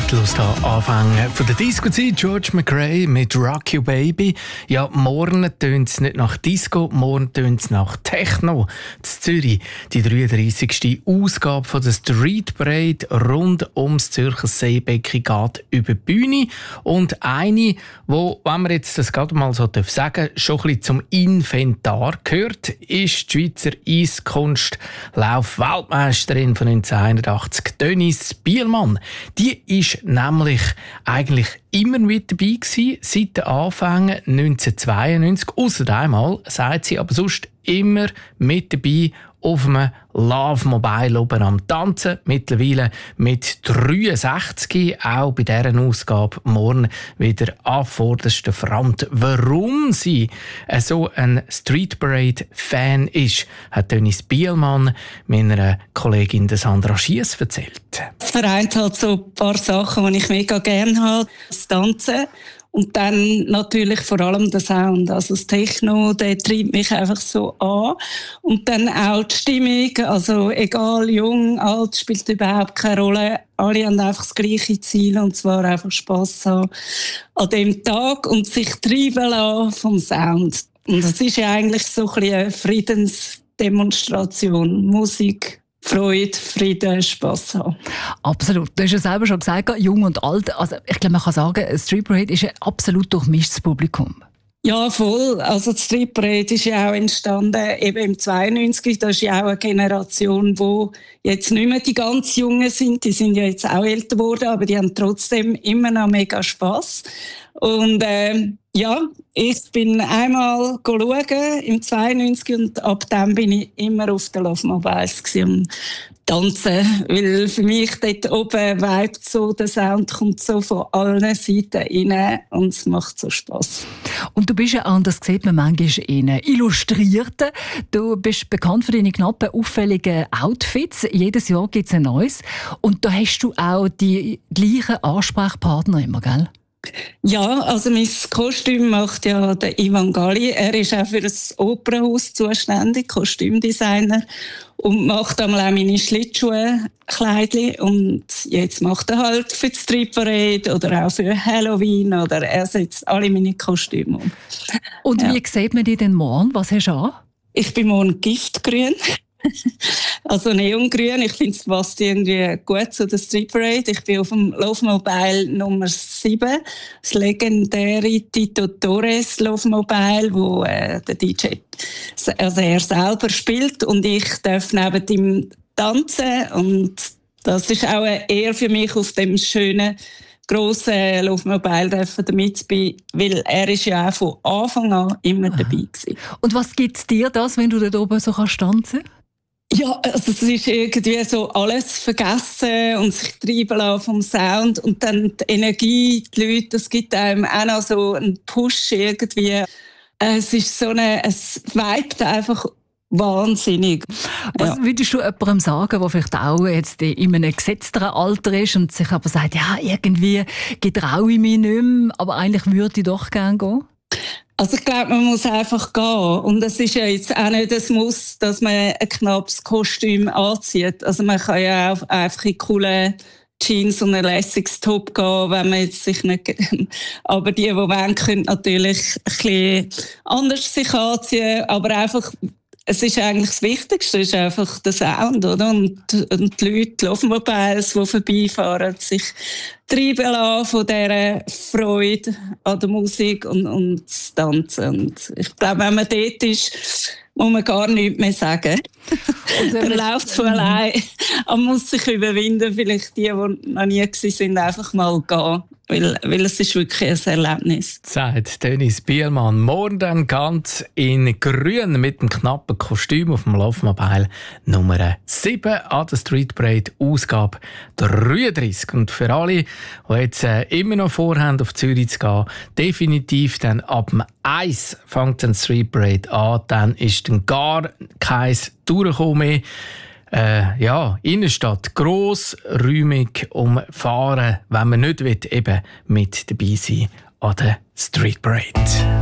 zeitlos da anfangen. Von der Disco-Zeit George McRae mit Rock You Baby. Ja, morgen tönt es nicht nach Disco, morgen tönt es nach Techno. In Zürich die 33. Ausgabe von der Street Parade rund ums Zürcher Seebecken geht über die Bühne. Und eine, wo, wenn man jetzt das gerade mal so sagen darf, schon ein bisschen zum Inventar gehört, ist die Schweizer Eiskunstlauf-Weltmeisterin von 1981, Dönis Bielmann. Die ist nämlich eigentlich immer mit dabei gewesen, seit den Anfängen 1992. Ausser einmal, sagt sie, aber sonst immer mit dabei auf einem Love Mobile oben am Tanzen. Mittlerweile mit 63, auch bei dieser Ausgabe morgen wieder an vorderster Front. Warum sie so ein Street Parade Fan ist, hat Dönis Bielmann meiner Kollegin Sandra Schiess erzählt. Es vereint halt so ein paar Sachen, die ich mega gerne habe. Das Tanzen. Und dann natürlich vor allem der Sound. Also das Techno, der treibt mich einfach so an. Und dann auch die Stimmung. Also egal, jung, alt, spielt überhaupt keine Rolle. Alle haben einfach das gleiche Ziel, und zwar einfach Spass haben an dem Tag und sich treiben lassen vom Sound. Und das ist ja eigentlich so ein bisschen eine Friedensdemonstration. Musik, Freude, Frieden, Spass haben. Absolut. Du hast ja selber schon gesagt, jung und alt. Also ich glaube, man kann sagen, Street Parade ist ein absolut durchmischtes Publikum. Ja, voll. Also die Street Parade ist ja auch entstanden eben im 92. Das ist ja auch eine Generation, wo jetzt nicht mehr die ganz Jungen sind. Die sind ja jetzt auch älter geworden, aber die haben trotzdem immer noch mega Spass. Und ja, ich bin einmal schauen im 92 und ab dann bin ich immer auf den Love Mobiles und tanzen, weil für mich dort oben vibet so, der Sound kommt so von allen Seiten rein und es macht so Spass. Und du bist ja anders, sieht man manchmal in Illustrierten. Du bist bekannt für deine knappen, auffälligen Outfits. Jedes Jahr gibt es ein neues. Und da hast du auch die gleichen Ansprechpartner immer, gell? Ja, also mein Kostüm macht ja der Ivan Gali. Er ist auch für das Opernhaus zuständig, Kostümdesigner, und macht einmal auch meine Schlittschuhe-Kleidchen. Und jetzt macht er halt für die Street Parade oder auch für Halloween, oder er setzt alle meine Kostüme um. Und ja. Wie sieht man dich denn morgen? Was hast du an? Ich bin morgen giftgrün. Also neongrün, ich finde es passt irgendwie gut zu der Street Parade. Ich bin auf dem Love Mobile Nummer 7, das legendäre Tito Torres Love Mobile, wo der DJ, also er selber spielt, und ich darf neben ihm tanzen, und das ist auch eine Ehre für mich, auf dem schönen grossen Love Mobile damit zu sein, weil er ist ja auch von Anfang an immer dabei gewesen. Und was gibt dir das, wenn du dort oben so tanzen kannst? Ja, also es ist irgendwie so alles vergessen und sich treiben lassen vom Sound, und dann die Energie, die Leute, das gibt einem auch noch so einen Push irgendwie. Es ist so es vibet einfach wahnsinnig. Was würdest du jemandem sagen, der vielleicht auch jetzt in einem gesetzteren Alter ist und sich aber sagt, ja, irgendwie getraue ich mich nicht mehr, aber eigentlich würde ich doch gerne gehen? Also ich glaube, man muss einfach gehen. Und es ist ja jetzt auch nicht das Muss, dass man ein knappes Kostüm anzieht. Also man kann ja auch einfach in coolen Jeans und ein lässiges Top gehen, wenn man jetzt sich nicht... Aber die wollen, können natürlich ein bisschen anders sich anziehen. Aber einfach, es ist eigentlich das Wichtigste, ist einfach der Sound, oder? Und die Leute, die Love Mobiles, die vorbeifahren, sich treiben lassen von dieser Freude an der Musik und das Tanzen. Und ich glaube, wenn man dort ist, muss man gar nichts mehr sagen. Dann läuft es von allein. Man muss sich überwinden, vielleicht die noch nie waren, einfach mal gehen. Weil es ist wirklich ein Erlebnis. Sagt Dönis Bielmann. Morgen dann ganz in grün mit dem knappen Kostüm auf dem Love Mobile Nummer 7 an der Street Parade Ausgabe 33. Und für alle, die jetzt immer noch vorhaben, auf Zürich zu gehen, definitiv dann ab dem 1 fängt die Street Parade an, dann ist dann gar kein Durchkommen mehr. Innenstadt grossräumig umfahren, wenn man nicht will, eben mit dabei sein an der Street Parade.